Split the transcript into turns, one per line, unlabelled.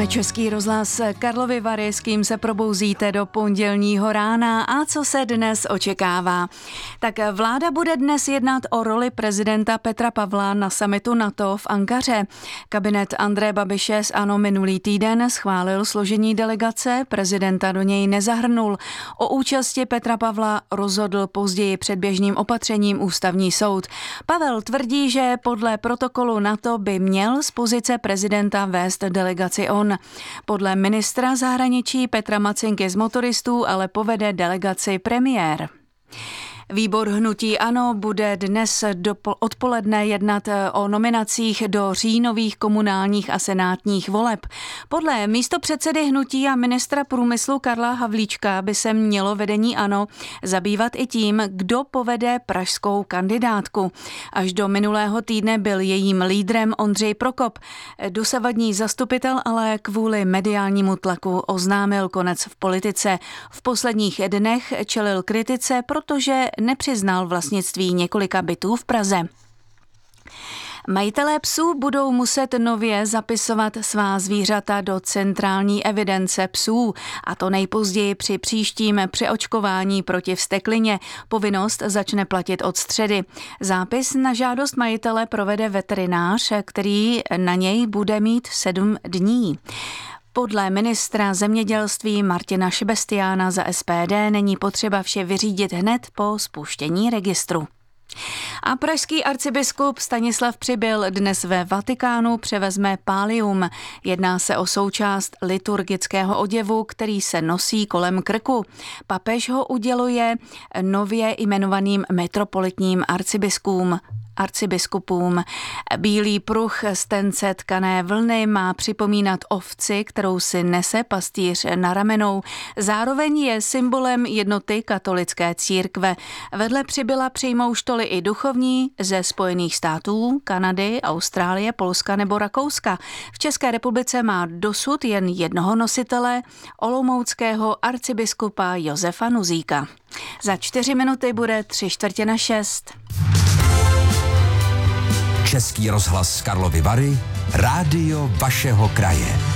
Máme Český rozhlas Karlovy Vary, s kým se probouzíte do pondělního rána a co se dnes očekává. Tak vláda bude dnes jednat o roli prezidenta Petra Pavla na summitu NATO v Ankaře. Kabinet Andreje Babiše z ANO minulý týden schválil složení delegace, prezidenta do něj nezahrnul. O účasti Petra Pavla rozhodl později předběžným opatřením Ústavní soud. Pavel tvrdí, že podle protokolu NATO by měl z pozice prezidenta vést delegaci on. Podle ministra zahraničí Petra Macinky z motoristů ale povede delegaci premiér. Výbor hnutí ANO bude dnes odpoledne jednat o nominacích do říjnových komunálních a senátních voleb. Podle místopředsedy hnutí a ministra průmyslu Karla Havlíčka by se mělo vedení ANO zabývat i tím, kdo povede pražskou kandidátku. Až do minulého týdne byl jejím lídrem Ondřej Prokop. Dosavadní zastupitel ale kvůli mediálnímu tlaku oznámil konec v politice. V posledních dnech čelil kritice, protože nepřiznal vlastnictví několika bytů v Praze. Majitelé psů budou muset nově zapisovat svá zvířata do centrální evidence psů, a to nejpozději při příštím přeočkování proti vzteklině. Povinnost začne platit od středy. Zápis na žádost majitele provede veterinář, který na něj bude mít 7 dní. Podle ministra zemědělství Martina Šebestiána za SPD není potřeba vše vyřídit hned po spuštění registru. A pražský arcibiskup Stanislav Přibyl dnes ve Vatikánu převezme pálium. Jedná se o součást liturgického oděvu, který se nosí kolem krku. Papež ho uděluje nově jmenovaným metropolitním arcibiskupům. Bílý pruh z tence tkané vlny má připomínat ovci, kterou si nese pastýř na ramenou. Zároveň je symbolem jednoty katolické církve. Vedle Přibyla přijmou štoly i duchovní ze Spojených států, Kanady, Austrálie, Polska nebo Rakouska. V České republice má dosud jen jednoho nositele, olomouckého arcibiskupa Josefa Nuzíka. Za 4 minuty bude 5:45.
Český rozhlas Karlovy Vary, rádio vašeho kraje.